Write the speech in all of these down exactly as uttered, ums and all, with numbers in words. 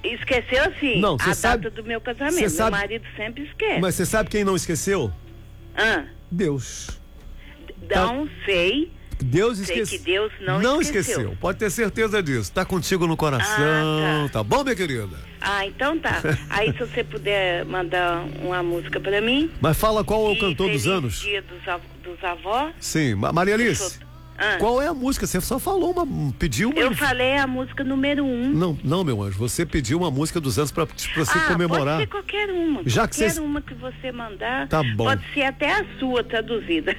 Esqueceu sim, Não, a sabe, data do meu casamento. Meu sabe, marido sempre esquece. Mas você sabe quem não esqueceu? Ah. Deus. Não tá. sei. Deus esqueceu. Sei que Deus não, não esqueceu. esqueceu. Pode ter certeza disso. Tá contigo no coração. Ah, tá. tá bom, minha querida? Ah, então tá. Aí se você puder mandar uma música pra mim. Mas fala qual é o cantor dos anos. Dia dos, av dos avós. Sim, Maria Alice. Ah. Qual é a música? Você só falou uma, pediu uma... Eu falei a música número um. Não, não, meu anjo, você pediu uma música dos anos pra, pra você ah, comemorar. Pode ser qualquer uma. Já qualquer que cê... uma que você mandar. Tá bom. Pode ser até a sua traduzida.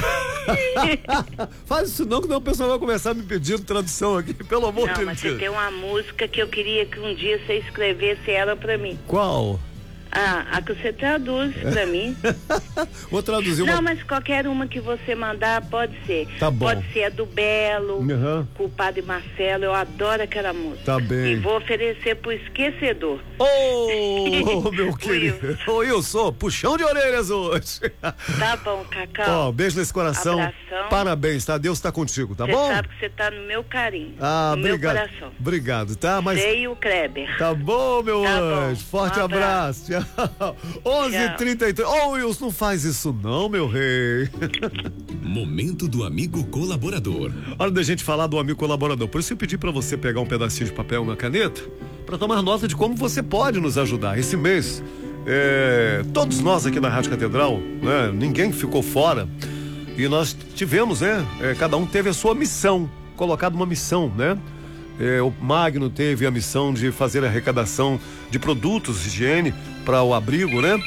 Faz isso não, que o pessoal vai começar me pedindo tradução aqui, pelo amor não, de Deus. Não, mas você tem uma música que eu queria que um dia você escrevesse ela pra mim. Qual? Ah, a que você traduz pra mim. Vou traduzir uma... Não, mas qualquer uma que você mandar pode ser. Tá bom. Pode ser a do Belo, uhum. com o Padre Marcelo, eu adoro aquela música. Tá bem. E vou oferecer pro esquecedor. Ô, oh, meu querido. Ô, Wilson, puxão de orelhas hoje. Tá bom, Cacau. Ó, oh, beijo nesse coração. Abração. Parabéns, tá? Deus tá contigo, tá cê bom? Você sabe que você tá no meu carinho. Ah, no obrigado. meu coração. Obrigado, tá? Mas... Sei o Kleber. Tá bom, meu tá anjo. Bom. Forte um abraço. Tchau. onze e trinta e três. Ô, oh, Wilson, não faz isso não, meu rei. Momento do amigo colaborador. Hora da gente falar do amigo colaborador. Por isso eu pedi pra você pegar um pedacinho de papel e uma caneta pra tomar nota de como você pode nos ajudar. Esse mês, é, todos nós aqui na Rádio Catedral, né, ninguém ficou fora. E nós tivemos, né? É, cada um teve a sua missão, colocado uma missão, né? É, o Magno teve a missão de fazer a arrecadação de produtos de higiene para o abrigo, né?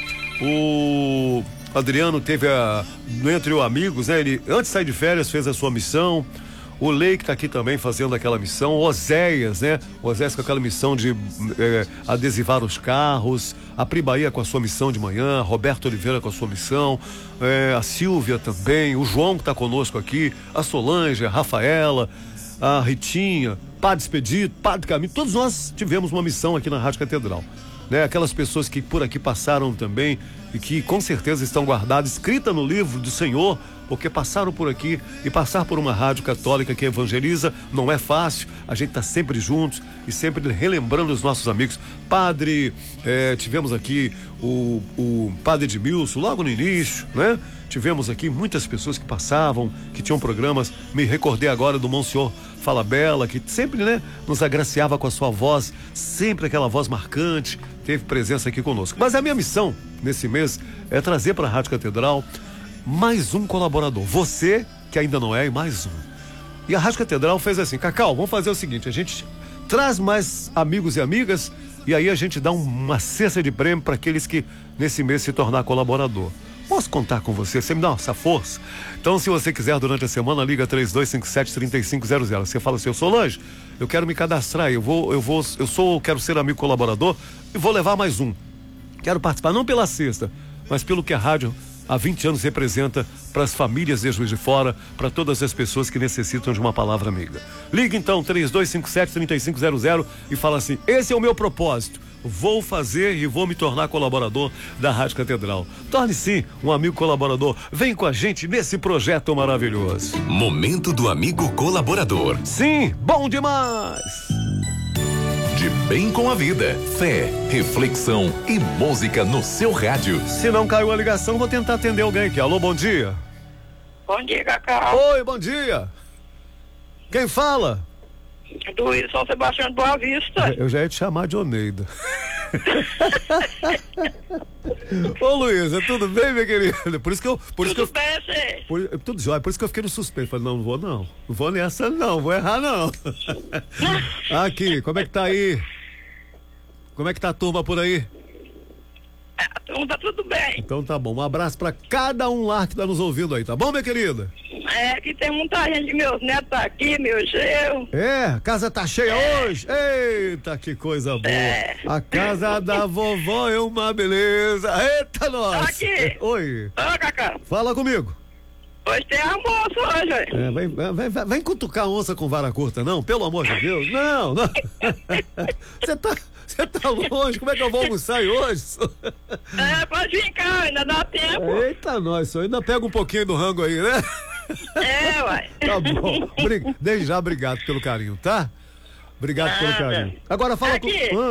O Adriano teve a, entre os amigos, né? Ele, antes de sair de férias, fez a sua missão. O Lei que tá aqui também fazendo aquela missão. O Oséias, né? O Oséias com aquela missão de é, adesivar os carros. A Pri Bahia com a sua missão de manhã. Roberto Oliveira com a sua missão. É, a Silvia também. O João que tá conosco aqui. A Solange, a Rafaela, a Ritinha, Padre Expedito, Padre Caminho. Todos nós tivemos uma missão aqui na Rádio Catedral. Né? Aquelas pessoas que por aqui passaram também e que com certeza estão guardadas, escrita no livro do Senhor, porque passaram por aqui, e passar por uma rádio católica que evangeliza não é fácil. A gente está sempre juntos e sempre relembrando os nossos amigos. Padre, eh, tivemos aqui o, o Padre Edmilson logo no início, né? Tivemos aqui muitas pessoas que passavam, que tinham programas. Me recordei agora do Monsenhor Falabella, que sempre, né, nos agraciava com a sua voz, sempre aquela voz marcante, teve presença aqui conosco. Mas a minha missão nesse mês é trazer para a Rádio Catedral mais um colaborador. Você, que ainda não é, e mais um. E a Rádio Catedral fez assim: Cacau, vamos fazer o seguinte, a gente traz mais amigos e amigas e aí a gente dá uma cesta de prêmio para aqueles que nesse mês se tornar colaborador. Posso contar com você? Você me dá essa força? Então, se você quiser, durante a semana, liga três dois cinco sete, três cinco zero zero. Você fala assim: eu sou Solange, eu quero me cadastrar, eu vou, eu vou, eu sou, quero ser amigo colaborador e vou levar mais um. Quero participar, não pela cesta, mas pelo que a rádio há vinte anos representa para as famílias de Juiz de Fora, para todas as pessoas que necessitam de uma palavra amiga. Liga então, três dois cinco sete, três cinco zero zero e fala assim: esse é o meu propósito. Vou fazer e vou me tornar colaborador da Rádio Catedral. Torne-se um amigo colaborador. Vem com a gente nesse projeto maravilhoso. Momento do amigo colaborador. Sim, bom demais! De bem com a vida, fé, reflexão e música no seu rádio. Se não caiu a ligação, vou tentar atender alguém aqui. Alô, bom dia. Bom dia, Cacau. Oi, bom dia. Quem fala? Do São Sebastião de Boa Vista. Eu já ia te chamar de Oneida. Ô, Luísa, tudo bem, minha querida? Por isso que eu... Por isso tudo que eu, bem, você? Por, tudo jóia, por isso que eu fiquei no suspense. Falei, não, não vou não. Não vou nessa não, vou errar não. Aqui, como é que tá aí? Como é que tá a turma por aí? A turma tá tudo bem. Então tá bom, um abraço pra cada um lá que tá nos ouvindo aí, tá bom, minha querida? É, que tem muita gente, meus netos tá aqui, meu geu. É, a casa tá cheia é. hoje? Eita, que coisa boa. É. A casa da vovó é uma beleza. Eita, nós. Aqui. Oi. Ô, Cacau. Fala comigo. Hoje tem almoço hoje, velho. É, vem, vem, vem, vem cutucar a onça com vara curta, não, pelo amor de Deus. Não, não. Você tá, você tá longe, como é que eu vou almoçar aí hoje? É, pode vir cá, ainda dá tempo. Eita, nós, só ainda pega um pouquinho do rango aí, né? É, uai. Tá bom. Desde já, obrigado pelo carinho, tá? Obrigado Nada. pelo carinho. Agora fala Aqui. com...